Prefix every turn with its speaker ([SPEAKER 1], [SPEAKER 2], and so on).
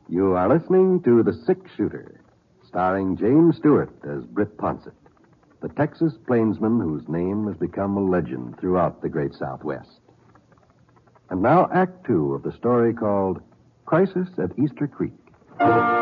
[SPEAKER 1] You are listening to The Six Shooter, starring James Stewart as Britt Ponsett, the Texas plainsman whose name has become a legend throughout the great Southwest. And now, Act Two of the story called Crisis at Easter Creek.